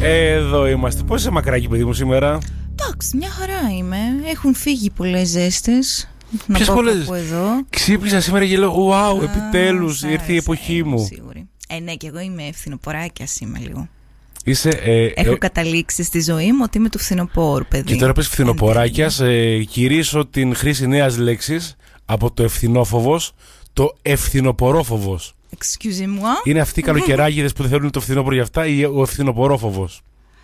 Εδώ είμαστε. Πώς είσαι μακράκι, παιδί μου, σήμερα? Εντάξει, μια χαρά είμαι. Έχουν φύγει πολλές ζέστες. Ποιες πολλές? Εδώ. Ξύπνησα σήμερα και λέω wow, επιτέλους ήρθε η εποχή μου. Σίγουρη. Ναι, και εγώ είμαι φθινοποράκια είμαι λίγο. Έχω καταλήξει στη ζωή μου ότι είμαι του φθινοπόρου, παιδί. Και τώρα πες φθινοποράκιας, κηρύσω την χρήση νέας λέξης από το ευθυνόφοβος, το ευθυνοπορόφοβος. Excusez-moi. Είναι αυτοί οι καλοκαιράγιδες που δεν θέλουν το φθινόπωρο για αυτά ή ο ευθυνοπορόφοβος?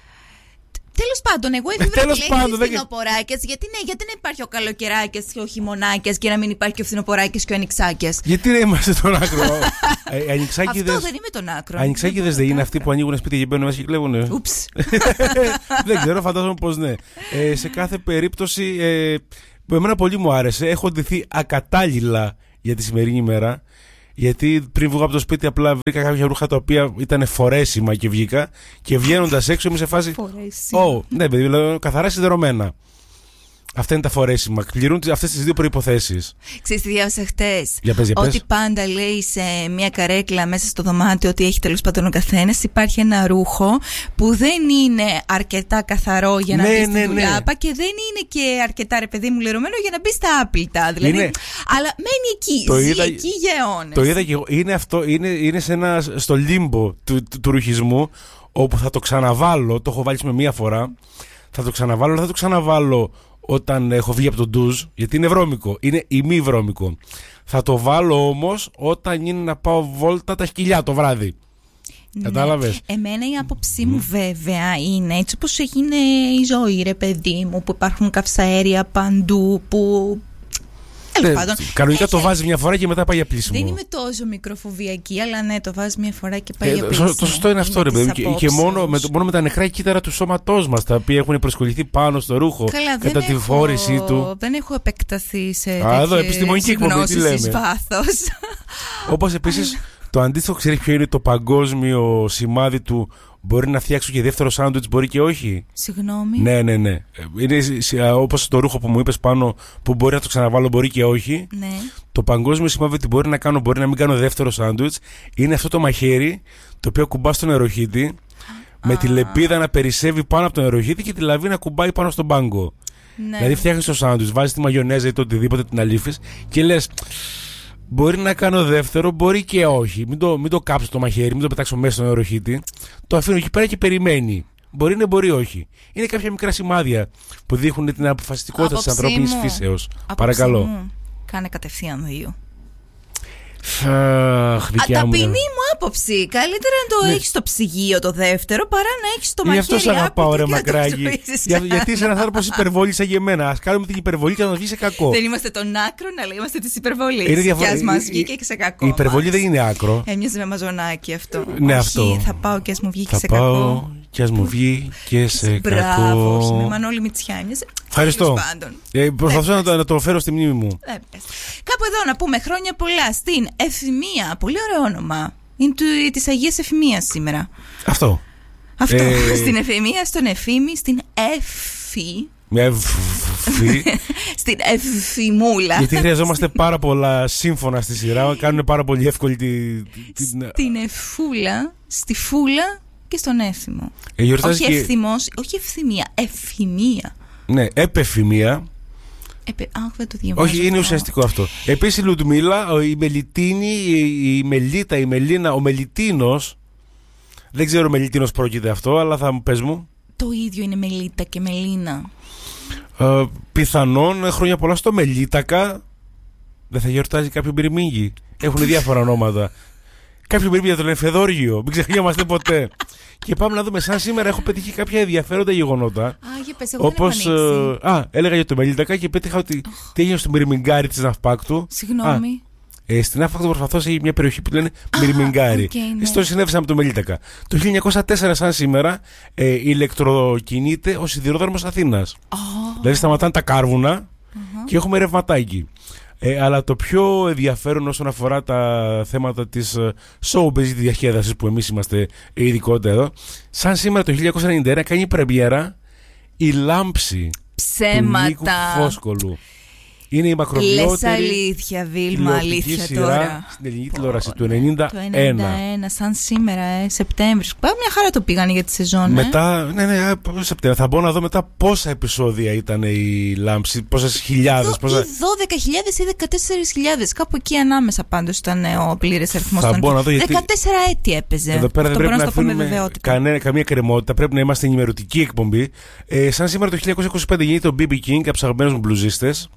Τέλος πάντων, εγώ έφηβρα φθινοποράκιας. Γιατί να υπάρχει ο καλοκαιράκιας και ο χειμωνάκιας και να μην υπάρχει και ο φθινοποράκιας και ο ανοιξάκιας? Γιατί να είμαστε τον άκρο? Αυτό δεν είμαι τον άκρο. Ανοιξάκιδες δεν είναι αυτοί που ανοίγουν σπίτια και μπαίνουν μέσα και κλέβουνε? Ούψ. Δεν ξέρω, φαντάζομαι πως ναι. Σε κάθε περίπτωση, που εμένα πολύ μου άρεσε, έχω ντυθεί ακατάλληλα για τη σημερινή ημέρα. Γιατί πριν βγω από το σπίτι, απλά βρήκα κάποια ρούχα τα οποία ήταν φορέσιμα και βγήκα. Και βγαίνοντας έξω, είμαι σε φάση. Φορέσιμα. Ναι, παιδί, δηλαδή, καθαρά σιδερωμένα. Αυτά είναι τα φορέσιμα. Κληρούν αυτές τις δύο προϋποθέσεις. Ξέρεις τι διάβασα χτες? Για πες. Ότι πάντα λέει σε μια καρέκλα μέσα στο δωμάτιο ότι έχει τέλος πάντων ο καθένας. Υπάρχει ένα ρούχο που δεν είναι αρκετά καθαρό για να μπει στη δουλάπα και δεν είναι και αρκετά, ρε παιδί μου, λερωμένο για να μπει στα άπλυτα. Δηλαδή, αλλά μένει εκεί. Ζει εκεί για αιώνες. Το είδα και εγώ. Είναι αυτό. Είναι στο λίμπο του ρουχισμού, όπου θα το ξαναβάλω. Το έχω βάλει με μία φορά. Θα το ξαναβάλω, αλλά θα το ξαναβάλω όταν έχω βγει από τον ντουζ, γιατί είναι βρώμικο, είναι ημιβρώμικο. Θα το βάλω όμως όταν είναι να πάω βόλτα τα σκυλιά το βράδυ. Ναι. Κατάλαβες? Εμένα η άποψή μου βέβαια είναι έτσι όπως έγινε η ζωή, ρε παιδί μου, που υπάρχουν καυσαέρια παντού, που... Κανονικά το βάζει μια φορά και μετά πάει για πλήσιμο. Δεν είμαι τόσο μικροφοβιακή, αλλά ναι, το βάζει μια φορά και πάει για πλήσιμο. Το σωστό είναι αυτό, ρε παιδί. Και μόνο με τα νεκρά κύτταρα του σώματός μας, τα οποία έχουν προσκοληθεί πάνω στο ρούχο. Κατά τη φόρεσή του. Δεν έχω επεκταθεί σε εδώ επιστημονική εκπομπή, τι λέμε. Όπως επίσης το αντίστοιχο, ξέρεις ποιο είναι το παγκόσμιο σημάδι του? Μπορεί να φτιάξω και δεύτερο σάντουιτς, μπορεί και όχι. Συγγνώμη. Ναι. Είναι όπως το ρούχο που μου είπες πάνω, που μπορεί να το ξαναβάλω, μπορεί και όχι. Ναι. Το παγκόσμιο σημάδι ότι μπορεί να κάνω, μπορεί να μην κάνω δεύτερο σάντουιτς, είναι αυτό το μαχαίρι το οποίο κουμπά στον νεροχύτη, με τη λεπίδα να περισσεύει πάνω από τον νεροχύτη και τη λαβή να κουμπάει πάνω στον πάγκο. Ναι. Δηλαδή φτιάχνεις το σάντουιτς, βάζεις τη μαγιονέζα ή το οτιδήποτε, την αλήφεις και λες, μπορεί να κάνω δεύτερο, μπορεί και όχι. Μην το κάψω το μαχαίρι, μην το πετάξω μέσα στον νεροχύτη. Το αφήνω εκεί πέρα και περιμένει. Μπορεί να μπορεί όχι. Είναι κάποια μικρά σημάδια που δείχνουν την αποφασιστικότητα της ανθρώπινης φύσεως. Παρακαλώ. Κάνε κατευθείαν 2. Ταπεινή μου άποψη. Καλύτερα να το έχεις στο ψυγείο το δεύτερο παρά να έχεις το μαχαίρι. Γι' αυτό σ' αγαπάω, ρε μακράγι. Γιατί είσαι ένας άνθρωπος υπερβολής σαν και εμένα. Ας κάνουμε την υπερβολή και να μας βγει σε κακό. Δεν είμαστε τον άκρο, αλλά είμαστε της υπερβολής. Και ας μας βγει και σε κακό. Η υπερβολή δεν είναι άκρο. Έμοιαζε με μαζονάκι αυτό. Ναι, αυτό. Θα πάω και ας μου βγει και σε κακό. Και ας μου βγει και σε κακό. Μπράβο, με Μανώλη Μητσιά. Ευχαριστώ. Προσπαθώ να το φέρω στη μνήμη μου. Κάπου εδώ να πούμε χρόνια πολλά στην Εφημία. Πολύ ωραίο όνομα. Είναι της Αγίας Εφημίας σήμερα. Αυτό. Στην Εφημία, στον Εφήμη, στην Εφη. Μια Εφη. Στην Εφημούλα. Γιατί χρειαζόμαστε πάρα πολλά σύμφωνα στη σειρά. Κάνουν πάρα πολύ εύκολη στην Εφούλα, στη Φούλα και στον Έθιμο. Όχι ευθυμός, όχι ευθυμία, Εφημία. Ναι, επεφημία. Δεν το διαβάζω. Όχι, είναι ουσιαστικό αυτό. Επίσης η Λουντμίλα, η Μελιτίνη, η Μελίτα, η Μελίνα, ο Μελιτίνος. Δεν ξέρω Μελιτίνος πρόκειται αυτό, αλλά θα μου πες μου. Το ίδιο είναι Μελίτα και Μελίνα. Πιθανόν χρόνια πολλά στο Μελίτακα. Δεν θα γιορτάζει κάποιο μπιριμίγι? Έχουν διάφορα ονόματα. Κάποιο μπιριμίγι για τον Εφεδόργιο. Μην ξεχνιόμαστε ποτέ. Και πάμε να δούμε, σαν σήμερα έχω πετύχει κάποια ενδιαφέροντα γεγονότα. Όπως. Έλεγα για το Μελίτακα και πέτυχα ότι τι έγινε στο Μυριμιγκάρι της Ναυπάκτου. Συγγνώμη. Στην Ναύπακτο προσπαθώ σε μια περιοχή που λένε Μυριμιγκάρι. Αυτό συνέβησαν με το Μελίτακα. Το 1904, σαν σήμερα, ηλεκτροκινείται ο σιδηρόδρομος Αθήνας. Δηλαδή σταματάνε τα κάρβουνα και έχουμε ρευματάκι. Αλλά το πιο ενδιαφέρον όσον αφορά τα θέματα της showbiz διασκέδασης, που εμείς είμαστε ειδικότερα εδώ, σαν σήμερα το 1991 κάνει πρεμιέρα η Λάμψη του Νίκου Φόσκολου. Είναι η μακροβιότερη. Λες αλήθεια, Βίλμα, αλήθεια τώρα. Στην ελληνική τηλεόραση του 91. Σαν σήμερα, Σεπτέμβρης. Πάμε μια χαρά το πήγανε για τη σεζόν. Μετά, ναι, Σεπτέμβριο. Θα μπω να δω μετά πόσα επεισόδια ήταν η Λάμψη, πόσες χιλιάδες. 12.000 ή 14.000. Κάπου εκεί ανάμεσα πάντως ήταν ο πλήρες αριθμός. Θα μπω να δω γιατί. 14 έτη έπαιζε. Εδώ πέρα δεν πρέπει να αφήνουμε καμία κρεμότητα. Πρέπει να είμαστε ενημερωτική εκπομπή. Σαν σήμερα το 1925 γίνεται ο B.B. King, από τους αγαπημένους μου μπλουζίστες.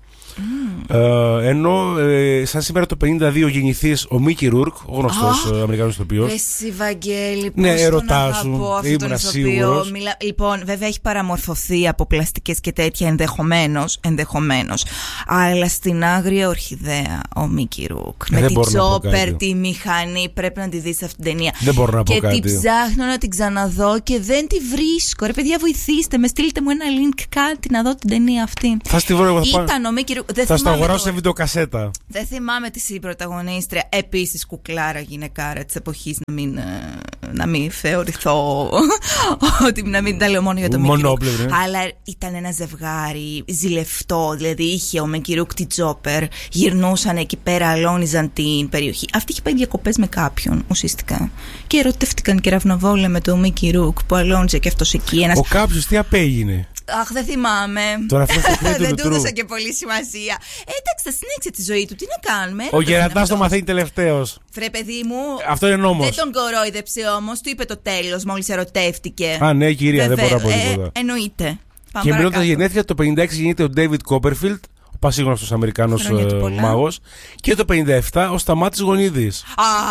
Ενώ σαν σήμερα το 52 γεννηθείς ο Μίκι Ρούρκ, ο γνωστός Αμερικανός ηθοποιός. Εσύ Βαγγέλη, ναι, ερωτά σου, ήμουν σίγουρος. Λοιπόν, βέβαια έχει παραμορφωθεί από πλαστικές και τέτοια ενδεχομένως. Αλλά στην άγρια ορχιδέα ο Μίκι Ρούρκ με την Τσόπερ, τη μηχανή, πρέπει να τη δεις αυτή την ταινία. Δεν μπορώ να πω κάτι. Και την ψάχνω να την ξαναδώ και δεν τη βρίσκω. Ρε παιδιά, βοηθήστε με, στείλτε μου ένα link, κάτι να δω την ταινία αυτή. Θα στη βρω εγώ. Ήταν ο Μίκι Ρούρκ. Θα στο αγοράσω σε βιντεοκασέτα. Δεν θυμάμαι τη πρωταγωνίστρια. Επίσης κουκλάρα γυναικάρα της εποχής. Να μην θεωρηθώ ότι να μην τα λέω μόνο για το Μίκι Ρούρκ. Αλλά ήταν ένα ζευγάρι ζηλευτό. Δηλαδή είχε ο Μίκι Ρούρκ τη Τζόπερ. Γυρνούσαν εκεί πέρα, αλώνιζαν την περιοχή. Αυτή είχε πάει διακοπές με κάποιον ουσιαστικά. Και ερωτεύτηκαν και ραυνοβόλε με τον Μίκι Ρούρκ που αλώνιζε και αυτός εκεί. Ο κάποιος τι απέγινε. Αχ, δεν θυμάμαι. Τώρα αυτό δεν του έδωσα και πολύ σημασία. Εντάξει, θα συνέχισε τη ζωή του. Τι να κάνουμε. Ο Γερατάς το μαθαίνει τελευταίος. Φρέ, παιδί μου. Αυτό είναι νόμος. Δεν τον κορόιδεψε όμως. Του είπε το τέλος μόλις ερωτεύτηκε. Α, ναι, κυρία, δεν μπορώ να πω τίποτα. Εννοείται. Και μιλώντας για γενέθλια, το 56 γίνεται ο David Copperfield, ο πασίγνωστος Αμερικάνος μάγος. Και το 57 ο Σταμάτης Γονίδης.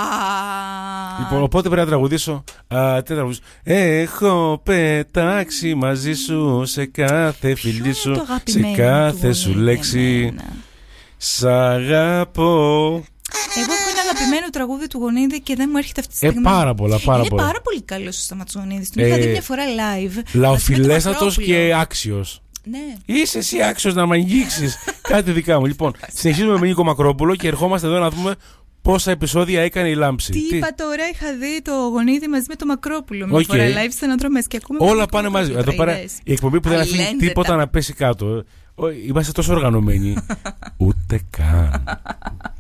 Λοιπόν, οπότε πρέπει να τραγουδήσω. Τι τραγουδήσω. Έχω πετάξει μαζί σου σε κάθε φιλί σου, σε κάθε σου λέξη. Σ' αγαπώ. Εγώ έχω ένα αγαπημένο τραγούδι του Γονίδη και δεν μου έρχεται αυτή τη στιγμή. Πάρα πολλά. Είναι πάρα πολύ καλός ο Σταμάτης Γονίδης. Τον είχα δει μια φορά live. Λαοφιλέστατος και άξιος. Ναι. Είσαι εσύ άξιος να με αγγίξεις. Κάτι δικά μου. Λοιπόν, συνεχίζουμε με Νίκο Μακρόπουλο και ερχόμαστε εδώ να δούμε πόσα επεισόδια έκανε η Λάμψη. Τι είπα τώρα, είχα δει το Γονίδι μαζί με το Μακρόπουλο. Μια φορά live στις αναδρομές και ακούμε. Όλα πάνε μαζί. Εδώ πέρα η εκπομπή που δεν αφήνει τίποτα να πέσει κάτω. Είμαστε τόσο οργανωμένοι. Ούτε καν.